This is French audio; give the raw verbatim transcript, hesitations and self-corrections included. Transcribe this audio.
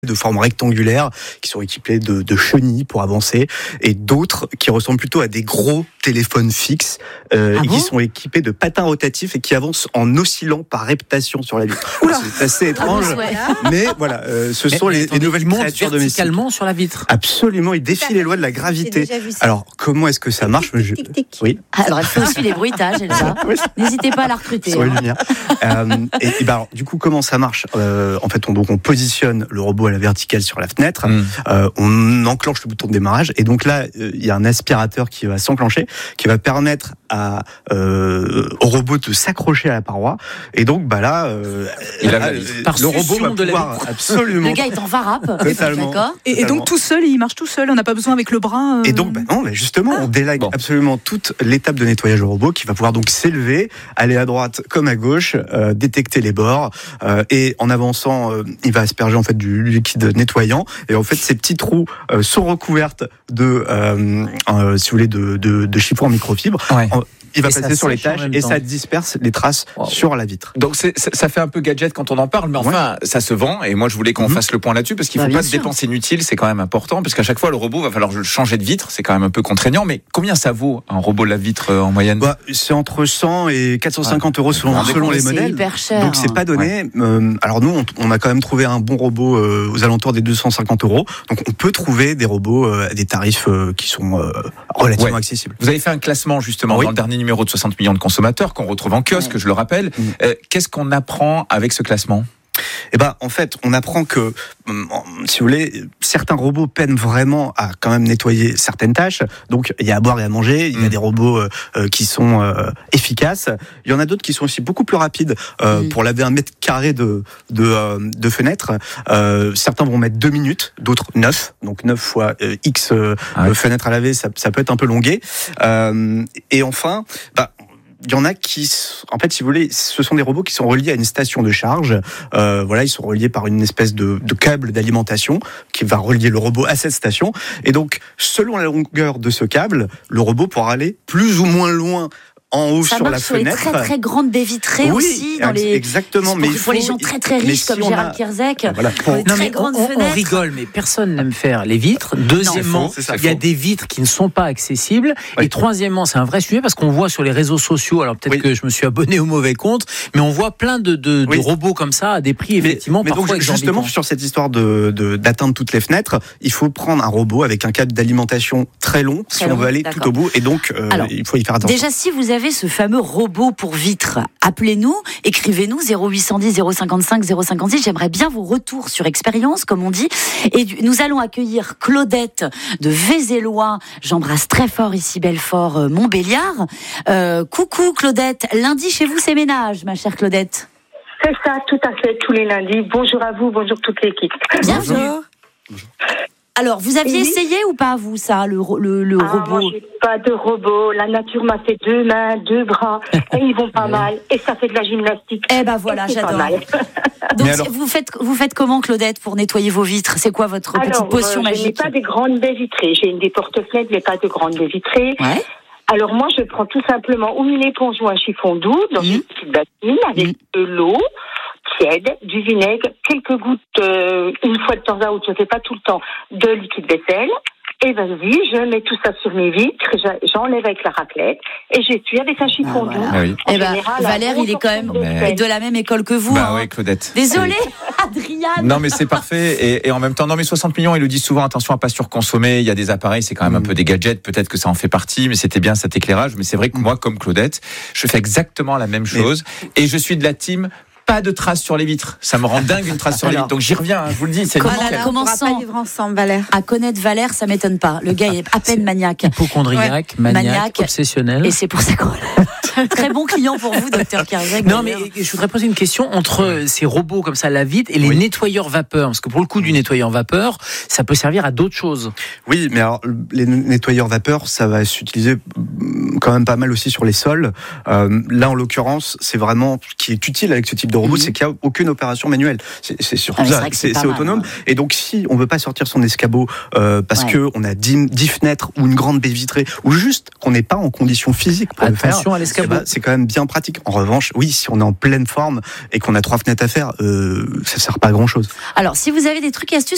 de forme rectangulaire, qui sont équipés de, de chenilles pour avancer, et d'autres qui ressemblent plutôt à des gros téléphones fixes, euh, ah et bon qui sont équipés de patins rotatifs et qui avancent en oscillant par reptation sur la vitre. C'est assez étrange, ah bon, ouais. mais voilà, euh, ce mais, sont mais les, attendez, les nouvelles ils montent créatures domestiques. Verticalement sur la vitre. Absolument, ils défient les lois de la gravité. Alors, comment est-ce que ça marche? Tic, tic, tic. Oui. Alors, elle fait aussi les bruitages, Elsa. Oui. N'hésitez pas à la recruter. Sur hein. une lumière. euh, et, et ben alors, du coup, comment ça marche? euh, En fait, on, donc, on positionne le robot à la verticale sur la fenêtre, mmh. euh, on enclenche le bouton de démarrage, et donc là, il euh, y a un aspirateur qui va s'enclencher, qui va permettre à, euh, au robot de s'accrocher à la paroi, et donc bah là, euh, il là a, le robot va de pouvoir absolument. Le gars est en varap. Totalement. D'accord. Et, et donc tout seul, il marche tout seul, on n'a pas besoin avec le bras. Euh... Et donc, bah non, mais justement, ah. on délègue bon. absolument toute l'étape de nettoyage au robot, qui va pouvoir donc s'élever, aller à droite comme à gauche, euh, détecter les bords, euh, et en avançant, euh, il va asperger en fait du liquide nettoyant. Et en fait, ces petites roues euh, sont recouvertes de, euh, euh, si vous voulez, de, de, de chiffons en microfibre. Ouais. En, il va et passer sur les tâches et temps. Ça disperse les traces wow. sur la vitre. Donc c'est, ça fait un peu gadget quand on en parle, mais enfin ouais. ça se vend, et moi je voulais qu'on mmh. fasse le point là-dessus, parce qu'il ne faut bah, pas de dépenses inutiles, c'est quand même important, parce qu'à chaque fois le robot va falloir changer de vitre, c'est quand même un peu contraignant. Mais combien ça vaut un robot lave-vitre en moyenne? Bah, c'est entre cent et quatre cent cinquante ouais. euros selon, non, selon les modèles. C'est hyper cher. Donc c'est pas donné. Ouais. Euh, alors nous on, on a quand même trouvé un bon robot euh, aux alentours des deux cent cinquante euros. Donc on peut trouver des robots euh, à des tarifs euh, qui sont euh, relativement ouais. accessibles. Vous avez fait un classement justement oui. dans le dernier numéro de soixante millions de consommateurs qu'on retrouve en kiosque, ouais. je le rappelle. Mmh. Euh, qu'est-ce qu'on apprend avec ce classement? Eh ben, en fait, on apprend que, si vous voulez, certains robots peinent vraiment à quand même nettoyer certaines tâches. Donc, il y a à boire et à manger. Il y a mmh. des robots euh, qui sont euh, efficaces. Il y en a d'autres qui sont aussi beaucoup plus rapides euh, mmh. pour laver un mètre carré de de, euh, de fenêtre. Euh, certains vont mettre deux minutes, d'autres neuf. Donc neuf fois euh, x euh, ah ouais. fenêtres à laver, ça, ça peut être un peu longué. Euh, et enfin, bah il y en a qui, en fait, si vous voulez, ce sont des robots qui sont reliés à une station de charge. Euh, voilà, ils sont reliés par une espèce de, de câble d'alimentation qui va relier le robot à cette station. Et donc, selon la longueur de ce câble, le robot pourra aller plus ou moins loin en haut ça sur la sur fenêtre. Les très très grandes baies vitrées oui, aussi dans les exactement. Pour, mais pour faut, les gens très très riches comme si Gérald a... Kierzek. Voilà, pour... les non, très mais grandes on, fenêtres. On rigole, mais personne n'aime faire les vitres. Deuxièmement, il y a des vitres qui ne sont pas accessibles. Oui. Et troisièmement, c'est un vrai sujet parce qu'on voit sur les réseaux sociaux. Alors peut-être oui. que je me suis abonné au mauvais compte, mais on voit plein de, de, oui. de robots comme ça à des prix effectivement mais, mais parfois donc, justement sur cette histoire de, de d'atteindre toutes les fenêtres, il faut prendre un robot avec un câble d'alimentation très long très si long, on veut aller d'accord. tout au bout. Et donc euh, Alors, il faut y faire attention. Déjà, si vous avez ce fameux robot pour vitres, appelez-nous, écrivez-nous zéro huit cent dix zéro cinquante-cinq zéro cinquante-six. J'aimerais bien vos retours sur expérience, comme on dit. Et nous allons accueillir Claudette de Vézélois. J'embrasse très fort ici Belfort, euh, Montbéliard. Euh, coucou Claudette. Lundi chez vous, c'est ménage, ma chère Claudette. C'est ça, tout à fait, tous les lundis. Bonjour à vous, bonjour toute l'équipe. Bienvenue. Bonjour. Bonjour. Alors, vous aviez oui. essayé ou pas, vous, ça, le, le, le ah, robot? Moi, j'ai pas de robot. La nature m'a fait deux mains, deux bras, et ils vont pas mal. Et ça fait de la gymnastique. Eh ben voilà, j'adore. Donc, alors... vous faites, vous faites comment, Claudette, pour nettoyer vos vitres? C'est quoi votre alors, petite potion euh, magique? Je n'ai pas des grandes baies vitrées. J'ai des porte-fenêtres, mais pas de grandes baies vitrées. Ouais. Alors, moi, je prends tout simplement ou une éponge ou un chiffon doux dans mmh. une petite bassine avec mmh. de l'eau tiède, du vinaigre, quelques gouttes, euh, une fois de temps à autre, je ne fais pas tout le temps, de liquide vaisselle. Et vas-y, je mets tout ça sur mes vitres, j'enlève avec la raclette et j'essuie avec un chiffon ah, doux. voilà. oui. Eh ben, Valère, il est quand même mais... de la même école que vous. Bah hein. oui, Claudette. Désolée, Adriane. Non, mais c'est parfait. Et, et en même temps, non, mais soixante millions, ils le disent souvent, attention à pas surconsommer. Il y a des appareils, c'est quand même mmh. un peu des gadgets. Peut-être que ça en fait partie, mais c'était bien cet éclairage. Mais c'est vrai que moi, comme Claudette, je fais exactement la même chose. Mais... Et je suis de la team. Pas de traces sur les vitres, ça me rend dingue une trace sur les vitres. Donc j'y reviens, hein, je vous le dis. C'est Comment, là, commençons vivre ensemble, Valère. À connaître Valère, ça m'étonne pas. Le gars est à peine c'est maniaque. Hypochondriaque, ouais. maniaque, maniaque, obsessionnel. Et c'est pour ça qu'on très bon client pour vous, docteur Kierzek. Non, mais je voudrais poser une question entre ces robots comme ça lave-vitre et les oui. nettoyeurs vapeur, parce que pour le coup du nettoyeur vapeur, ça peut servir à d'autres choses. Oui, mais alors les nettoyeurs vapeur, ça va s'utiliser quand même pas mal aussi sur les sols. Euh, là, en l'occurrence, c'est vraiment ce qui est utile avec ce type de robot, mmh. c'est qu'il n'y a aucune opération manuelle. C'est, c'est surtout ah, ça, c'est, c'est, c'est autonome. Mal, ouais. Et donc, si on ne veut pas sortir son escabeau euh, parce ouais. qu'on a dix, dix fenêtres ou une grande baie vitrée, ou juste qu'on n'est pas en condition physique pour Attention le faire, à l'escabeau. Eh ben, c'est quand même bien pratique. En revanche, oui, si on est en pleine forme et qu'on a trois fenêtres à faire, euh, ça ne sert pas à grand-chose. Alors, si vous avez des trucs et astuces